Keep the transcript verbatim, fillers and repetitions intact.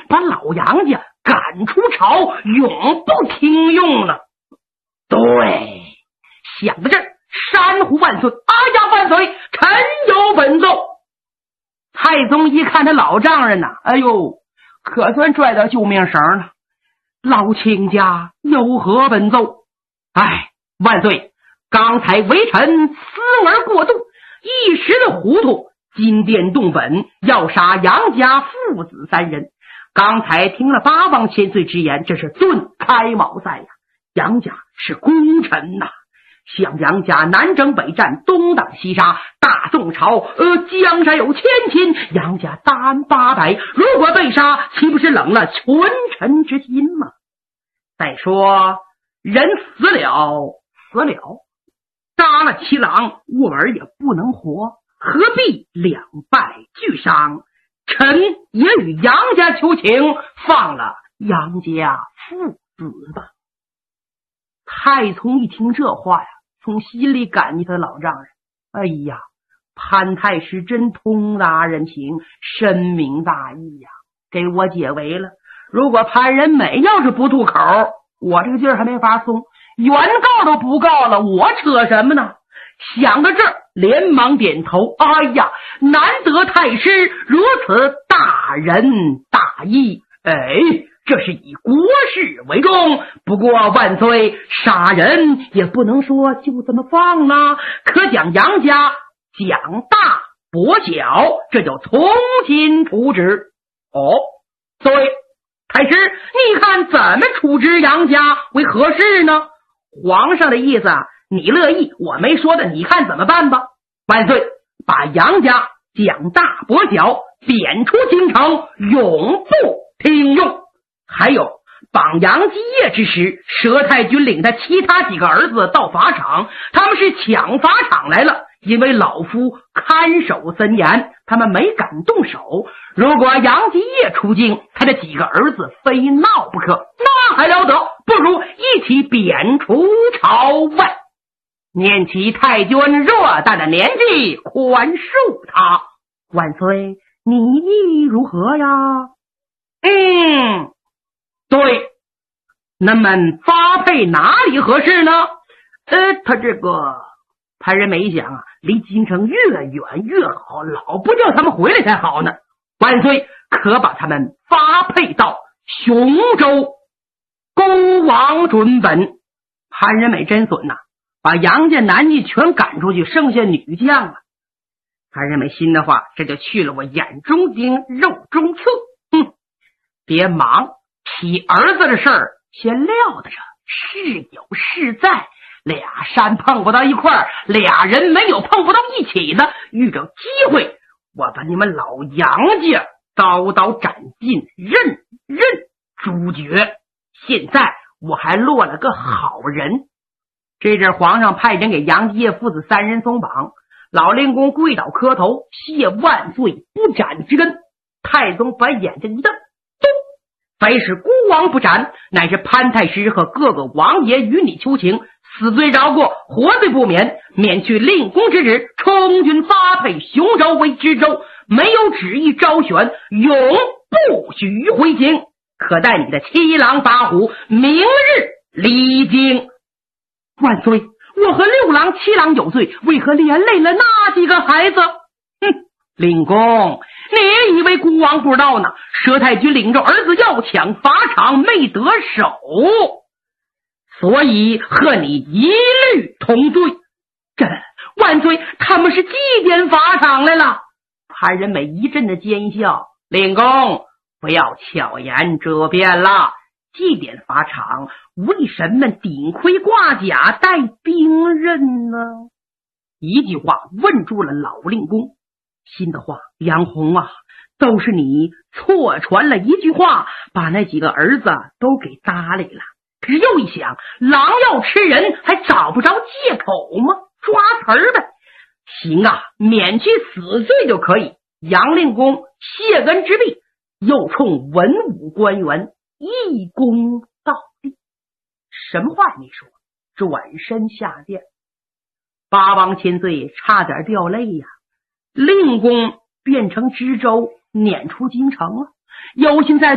把老杨家赶出朝，永不听用了。对，想到这儿，山呼万岁，阿家万岁，臣有本奏。太宗一看他老丈人呐，哎呦，可算拽到救命绳了。老卿家有何本奏？哎，万岁，刚才微臣思而过度，一时的糊涂，金殿动本，要杀杨家父子三人。刚才听了八王千岁之言，这是顿开茅塞呀。杨家是功臣呐，像杨家南征北战，东挡西杀，大宋朝呃江山有千顷，杨家大安八百，如果被杀，岂不是冷了群臣之心吗？再说人死了死了，杀了七郎，我儿也不能活，何必两败俱伤？臣也与杨家求情，放了杨家父子吧。太宗一听这话呀，从心里感激他的老丈人。哎呀，潘太师真通达人情，深明大义呀，给我解围了。如果潘仁美要是不吐口，我这个劲儿还没法松，原告都不告了，我扯什么呢？想到这儿，连忙点头。哎呀，难得太师如此大仁大义，哎，这是以国事为重。不过万岁，杀人也不能说就这么放了，可将杨家奖大薄小，这就从轻处置。哦，所以太师，你看怎么处置杨家为合适呢？皇上的意思啊，你乐意，我没说的，你看怎么办吧。万岁，把杨家奖大薄小，贬出京城，永不听用。还有绑杨继业之时，佘太君领他其他几个儿子到法场，他们是抢法场来了，因为老夫看守森严，他们没敢动手。如果杨继业出京，他的几个儿子非闹不可，那还了得，不如一起贬除朝外，念其太君弱大的年纪，宽恕他。万岁，你意如何呀？嗯，对，那么发配哪里合适呢？呃，他这个潘仁美一想啊，离京城越远越好，老不叫他们回来才好呢。万岁，可把他们发配到雄州，恭王准本。潘仁美真损呐、啊，把杨家男妓全赶出去，剩下女将了。潘仁美心的话，这就去了我眼中钉，肉中刺。哼，别忙，替儿子的事儿先撂得着，是有是在，俩山碰不到一块儿，俩人没有碰不到一起的，遇着机会，我把你们老杨家刀刀斩尽，任任诛绝。现在我还落了个好人。这阵皇上派人给杨继业父子三人松绑，老令公跪倒磕头，谢万岁不斩之恩。太宗把眼睛一瞪，咚！非是孤王不斩，乃是潘太师和各个王爷与你求情，死罪饶过，活罪不免，免去令公之旨，充军发配雄州为知州，没有旨意招选，永不许回京。可待你的七郎八虎明日离京。万岁，我和六郎七郎有罪，为何连累了那几个孩子？哼，令公，你也以为孤王不知道呢？佘太君领着儿子要抢法场，没得手，所以和你一律同罪。这万岁，他们是祭奠法场来了。潘仁美一阵的奸笑，令公不要巧言遮辩了。祭奠法场，为什么顶盔挂甲带兵刃呢？一句话问住了老令公。心的话，杨红啊，都是你错传了一句话，把那几个儿子都给搭理了。可是又一想，狼要吃人，还找不着借口吗？抓词儿呗。行啊，免去死罪就可以。杨令公谢恩之毕，又冲文武官员一躬到地，什么话也没说，转身下殿。八王千岁差点掉泪呀！令公变成知州，撵出京城了，有心在